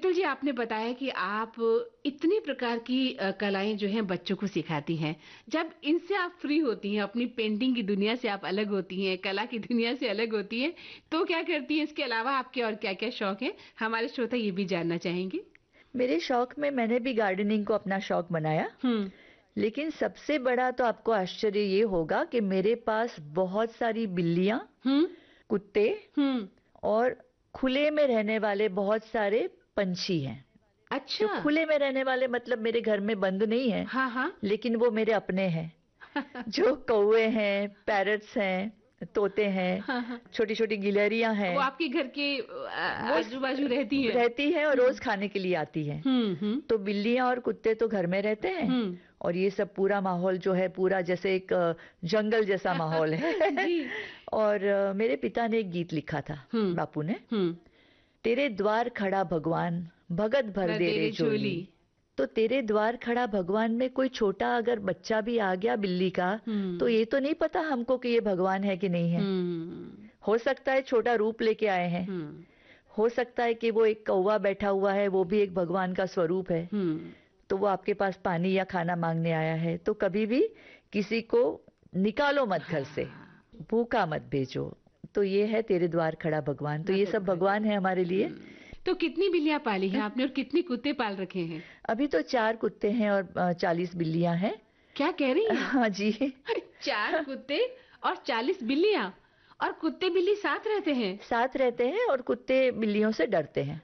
मितुल जी, आपने बताया कि आप इतनी प्रकार की कलाएं जो हैं बच्चों को सिखाती हैं। जब इनसे आप फ्री होती हैं, अपनी पेंटिंग की दुनिया से आप अलग होती हैं, कला की दुनिया से अलग होती हैं, तो क्या करती हैं? इसके अलावा आपके और क्या-क्या शौक हैं? हमारे श्रोता ये भी जानना चाहेंगे। मेरे शौक में मैंने भी गार्डनिंग को अपना शौक बनाया। हुँ, लेकिन सबसे बड़ा तो आपको आश्चर्य ये होगा कि मेरे पास बहुत सारी बिल्लियां, हुँ, कुत्ते हुँ। और खुले में रहने वाले बहुत सारे पंछी हैं। जो अच्छा। खुले में रहने वाले मतलब मेरे घर में बंद नहीं है, हाँ, हाँ। लेकिन वो मेरे अपने हैं। जो कौवे हैं, पैरट्स हैं, तोते हैं, हाँ, हाँ। छोटी छोटी गिलहरियां वो हैं। आपके घर के वो आजू-बाजू रहती हैं? रहती हैं और हुँ, रोज खाने के लिए आती हैं। हुँ, हुँ, तो बिल्लियां और कुत्ते तो घर में रहते हैं हुँ। और ये सब पूरा माहौल जो है पूरा जैसे एक जंगल जैसा माहौल है। जी। और मेरे पिता ने एक गीत लिखा था, हुँ, बापू ने। हुँ। तेरे द्वार खड़ा भगवान, भगत भर भर दे दे रे रे झोली। झोली। तो तेरे द्वार खड़ा भगवान में कोई छोटा अगर बच्चा भी आ गया बिल्ली का, तो हुँ, ये तो नहीं पता हमको कि ये भगवान है कि नहीं है। हुँ, हो सकता है छोटा रूप लेके आए हैं, हुँ, हो सकता है कि वो एक कौवा बैठा हुआ है, वो भी एक भगवान का स्वरूप है। हुँ। तो वो आपके पास पानी या खाना मांगने आया है, तो कभी भी किसी को निकालो मत घर से, हाँ, भूखा मत भेजो। तो ये है तेरे द्वार खड़ा भगवान। तो ये भगत सब भर दे। भगवान है हमारे लिए। तो कितनी बिल्लियाँ पाली हैं आपने और कितने कुत्ते पाल रखे हैं? अभी तो 4 कुत्ते हैं और 40 बिल्लियां हैं। क्या कह रही हैं? हाँ जी। 4 कुत्ते और 40 बिल्लियाँ और कुत्ते-बिल्ली साथ रहते हैं? साथ रहते हैं और कुत्ते बिल्लियों से डरते हैं।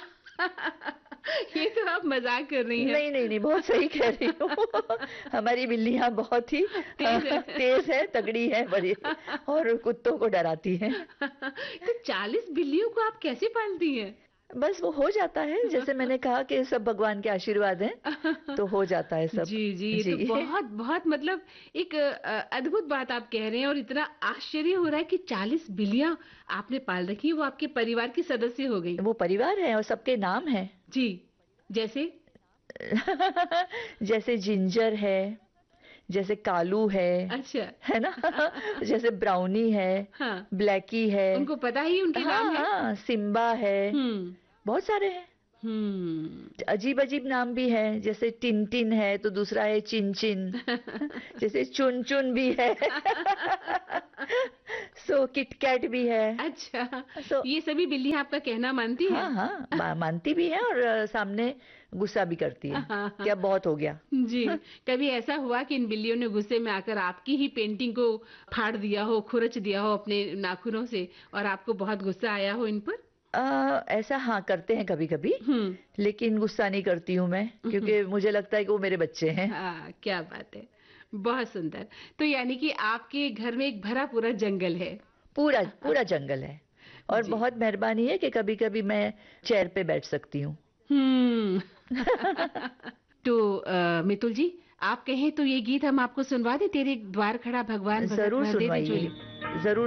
ये तो आप मज़ाक कर रही हैं। नहीं नहीं नहीं, बहुत सही कह रही हूँ। हमारी बिल्लियां बहुत ही तेज़ है। तेज है, तगड़ी है, बड़ी, और कुत्तों को डराती हैं। तो 40 बिल्लियों को आप कैसे पालती हैं? बस वो हो जाता है, जैसे मैंने कहा कि सब भगवान के आशीर्वाद हैं, तो हो जाता है सब। जी, जी, ये तो जी। बहुत बहुत मतलब एक अद्भुत बात आप कह रहे हैं और इतना आश्चर्य हो रहा है कि 40 बिल्लियाँ आपने पाल रखी हैं, वो आपके परिवार की सदस्य हो गई। वो परिवार है और सबके नाम हैं। जी, जैसे? जैसे जिंजर है, जैसे कालू अच्छा, है ना? जैसे ब्राउनी है, हाँ, ब्लैकी है। उनको पता ही उनके हाँ नाम हैं? हाँ, सिम्बा है, हुँ, बहुत सारे हैं। हुँ। अजीब अजीब नाम भी है, जैसे टिन है तो दूसरा है चिन चिन। जैसे चुन चुन भी है। सो किटकैट भी है। अच्छा, सो ये सभी बिल्लियाँ आपका कहना मानती हैं? हाँ हाँ, मानती भी है और सामने गुस्सा भी करती है हाँ, कि हाँ। अब बहुत हो गया। जी, कभी ऐसा हुआ कि इन बिल्लियों ने गुस्से में आकर आपकी ही पेंटिंग को फाड़ दिया हो, खुरच दिया हो अपने नाखूनों से और आपको बहुत गुस्सा आया हो इन पर? ऐसा हाँ करते हैं कभी कभी, हुँ, लेकिन गुस्सा नहीं करती हूँ मैं, उहुँ, क्योंकि मुझे लगता है कि वो मेरे बच्चे हैं। हाँ, क्या बात है। बहुत सुंदर। तो यानी कि आपके घर में एक भरा पूरा जंगल है। पूरा पूरा जंगल है और जी। बहुत मेहरबानी है कि कभी कभी मैं चेयर पे बैठ सकती हूँ। हुँ। तो मितुल जी, आप कहें तो ये गीत हम आपको सुनवा दें, तेरे द्वार खड़ा भगवान भगत जरूर भर दे रे सुनवाइए, झोली? जरूर